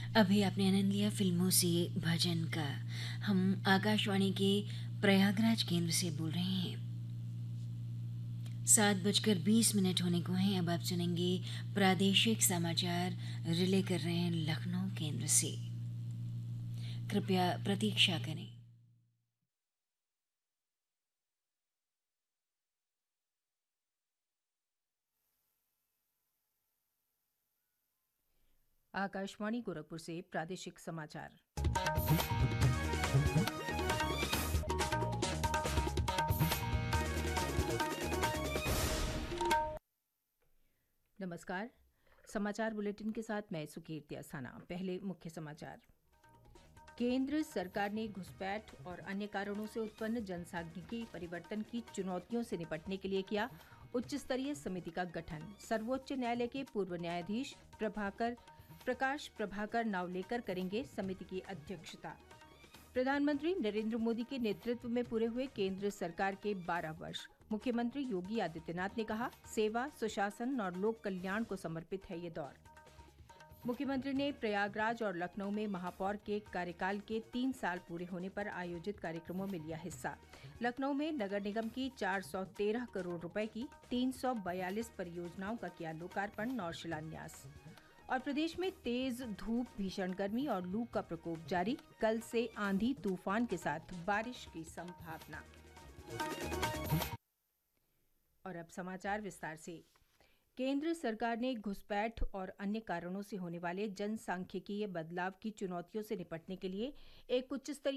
अभी आपने आनंद लिया फिल्मों से भजन का। हम आकाशवाणी के प्रयागराज केंद्र से बोल रहे हैं। 7:20 होने को हैं। अब आप सुनेंगे प्रादेशिक समाचार रिले कर रहे हैं लखनऊ केंद्र से। कृपया प्रतीक्षा करें। आकाशवाणी गोरखपुर से प्रादेशिक समाचार। नमस्कार। समाचार बुलेटिन के साथ मैं सुकीर्ति अस्थाना। पहले मुख्य समाचार। केंद्र सरकार ने घुसपैठ और अन्य कारणों से उत्पन्न जनसांख्यिकीय परिवर्तन की चुनौतियों से निपटने के लिए किया उच्च स्तरीय समिति का गठन। सर्वोच्च न्यायालय के पूर्व न्यायाधीश प्रकाश प्रभाकर नावलेकर करेंगे समिति की अध्यक्षता। प्रधानमंत्री नरेंद्र मोदी के नेतृत्व में पूरे हुए केंद्र सरकार के 12 वर्ष। मुख्यमंत्री योगी आदित्यनाथ ने कहा, सेवा, सुशासन और लोक कल्याण को समर्पित है ये दौर। मुख्यमंत्री ने प्रयागराज और लखनऊ में महापौर के कार्यकाल के 3 साल पूरे होने पर आयोजित कार्यक्रमों में लिया हिस्सा। लखनऊ में नगर निगम की 413 करोड़ रुपए की 342 परियोजनाओं का किया लोकार्पण और शिलान्यास। और प्रदेश में तेज धूप, भीषण गर्मी और लू का प्रकोप जारी। कल से आंधी तूफान के साथ बारिश की संभावना। और अब समाचार विस्तार से। केंद्र सरकार ने घुसपैठ और अन्य कारणों से होने वाले जनसांख्यिकीय बदलाव की चुनौतियों से निपटने के लिए एक उच्च स्तरीय